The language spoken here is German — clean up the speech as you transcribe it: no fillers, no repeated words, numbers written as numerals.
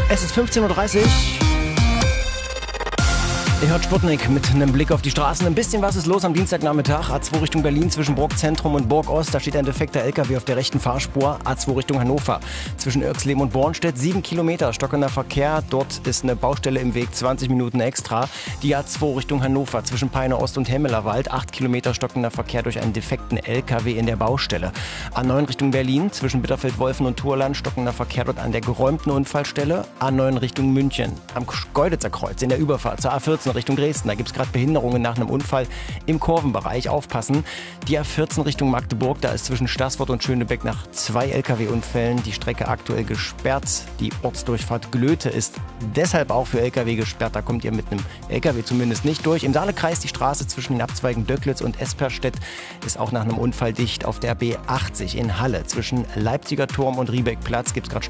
Es ist 15:30 Uhr. Ihr hört Sputnik mit einem Blick auf die Straßen. Ein bisschen was ist los am Dienstagnachmittag. A2 Richtung Berlin zwischen Burgzentrum und Burgost. Da steht ein defekter LKW auf der rechten Fahrspur. A2 Richtung Hannover zwischen Irxleben und Bornstedt. 7 Kilometer stockender Verkehr. Dort ist eine Baustelle im Weg, 20 Minuten extra. Die A2 Richtung Hannover zwischen Peine Ost und Hemmelerwald. 8 Kilometer stockender Verkehr durch einen defekten LKW in der Baustelle. A9 Richtung Berlin zwischen Bitterfeld-Wolfen und Thurland. Stockender Verkehr dort an der geräumten Unfallstelle. A9 Richtung München am Golditzer Kreuz in der Überfahrt zur A14 Richtung Dresden. Da gibt es gerade Behinderungen nach einem Unfall im Kurvenbereich. Aufpassen. Die A14 Richtung Magdeburg. Da ist zwischen Staßfurt und Schönebeck nach 2 LKW-Unfällen die Strecke aktuell gesperrt. Die Ortsdurchfahrt Glöte ist deshalb auch für LKW gesperrt. Da kommt ihr mit einem LKW zumindest nicht durch. Im Saalekreis die Straße zwischen den Abzweigen Döcklitz und Esperstedt ist auch nach einem Unfall dicht. Auf der B80 in Halle zwischen Leipziger Turm und Riebeckplatz gibt es gerade